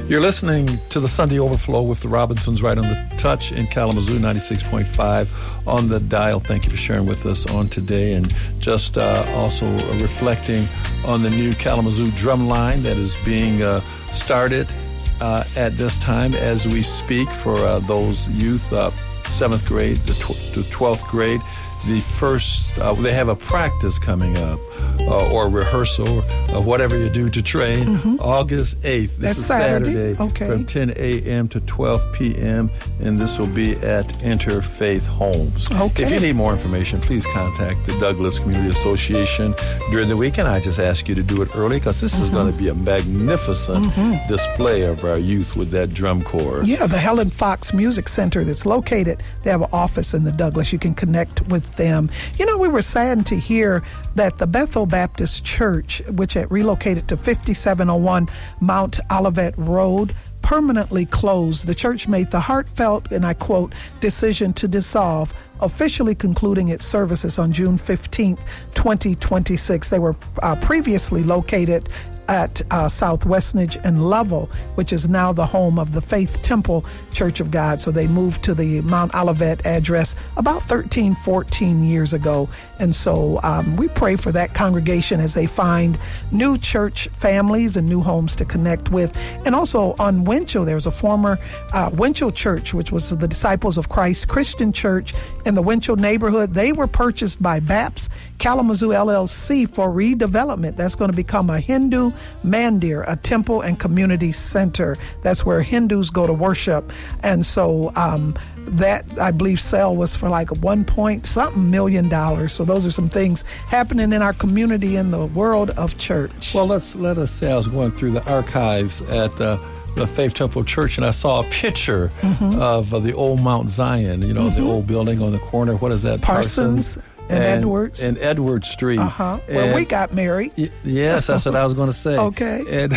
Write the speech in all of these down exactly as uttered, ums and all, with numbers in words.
You're listening to the Sunday Overflow with the Robinsons right on the touch in Kalamazoo, ninety-six point five on the dial. Thank you for sharing with us on today, and just uh, also reflecting on the new Kalamazoo drum line that is being uh, started uh, at this time as we speak for uh, those youth, uh, seventh grade to, tw- to twelfth grade. The first, uh, they have a practice coming up, uh, or rehearsal, of whatever you do to train, mm-hmm. August eighth. This That's is Saturday. Saturday Okay. from ten a.m. to twelve p.m., and this will be at Interfaith Homes. Okay. If you need more information, please contact the Douglas Community Association during the weekend. I just ask you to do it early, because this mm-hmm. is going to be a magnificent mm-hmm. display of our youth with that drum corps. Yeah, the Helen Fox Music Center that's located, they have an office in the Douglas. You can connect with them. You know, we were saddened to hear that the Bethel Baptist Church, which had relocated to fifty-seven oh one Mount Olivet Road, permanently closed. The church made the heartfelt, and I quote, decision to dissolve, officially concluding its services on June fifteenth, twenty twenty-six. They were uh, previously located at uh, South Westnedge and Lovell, which is now the home of the Faith Temple Church of God. So they moved to the Mount Olivet address about thirteen, fourteen years ago. And so um, we pray for that congregation as they find new church families and new homes to connect with. And also on Winchell, there's a former uh, Winchell Church, which was the Disciples of Christ Christian Church in the Winchell neighborhood. They were purchased by B A P S Kalamazoo L L C for redevelopment. That's going to become a Hindu Mandir, a temple and community center. That's where Hindus go to worship. And so um, that, I believe, sale was for like one point something million dollars. So those are some things happening in our community in the world of church. Well, let's let us say I was going through the archives at uh, the Faith Temple Church, and I saw a picture mm-hmm. of uh, the old Mount Zion, you know, mm-hmm. the old building on the corner. What is that? Parsons. Parsons. And, and Edwards. And Edward Street. Uh-huh. Where and, we got married. Y- yes, that's what I was going to say. Okay. And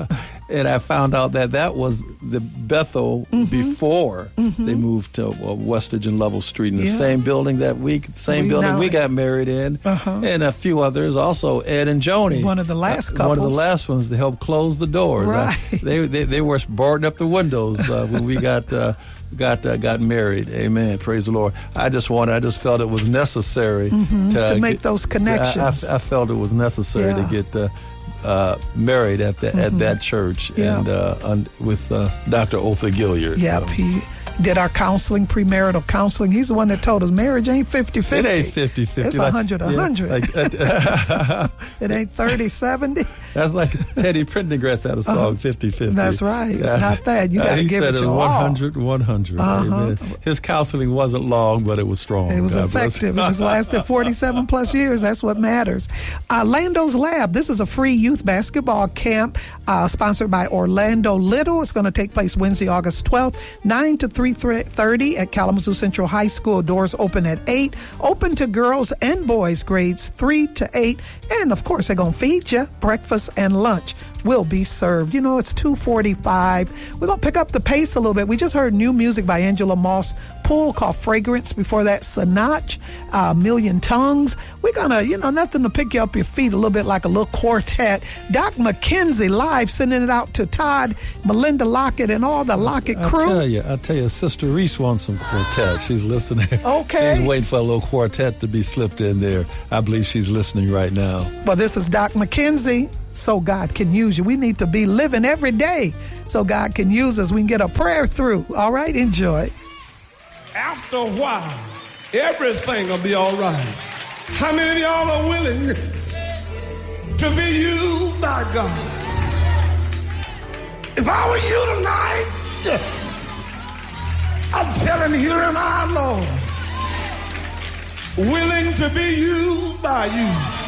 and I found out that that was the Bethel mm-hmm. before mm-hmm. they moved to uh, Westnedge and Lovell Street in the yeah. same building that we, same we building we got married in. Uh-huh. And a few others, also Ed and Joni. One of the last uh, couples. One of the last ones to help close the doors. Right. I, they, they, they were boarding up the windows uh, when we got... Uh, Got uh, got married. Amen. Praise the Lord. I just wanted. I just felt it was necessary mm-hmm. to, uh, to make get, those connections. I, I, I felt it was necessary yeah. to get uh, uh, married at the, mm-hmm. at that church yeah. and uh, un, with uh, Doctor Otha Gilliard. Yep. Um, he did our counseling, premarital counseling. He's the one that told us marriage ain't fifty-fifty. It ain't fifty-fifty. It's like, one hundred one hundred. Yeah, like, uh, it ain't thirty seventy. That's like Teddy Pendergrass had a song, uh, fifty-fifty. That's right. It's uh, not that. You got to uh, give it your all. one hundred one hundred. Uh-huh. Amen. His counseling wasn't long, but it was strong. It was God effective. And it's lasted forty-seven plus years. That's what matters. Uh, Lando's Lab. This is a free youth basketball camp uh, sponsored by Orlando Little. It's going to take place Wednesday, August twelfth, nine to three thirty at Kalamazoo Central High School. Doors open at eight. Open to girls and boys grades three to eight. And, of course, they're going to feed you. Breakfast and lunch will be served. You know, it's two forty-five. We're going to pick up the pace a little bit. We just heard new music by Angela Moss Poole called Fragrance. Before that, Sanach, uh, Million Tongues. We're going to, you know, nothing to pick you up your feet, a little bit like a little quartet. Doc McKenzie live, sending it out to Todd, Melinda Lockett, and all the Lockett crew. I tell you, I tell you, Sister Reese wants some quartet. She's listening. Okay. She's waiting for a little quartet to be slipped in there. I believe she's listening right now. Well, this is Doc McKenzie. So God can use you. We need to be living every day so God can use us. We can get a prayer through. All right, enjoy. After a while, everything will be all right. How many of y'all are willing to be used by God? If I were you tonight, I'm telling you, here am I, Lord, willing to be used by you.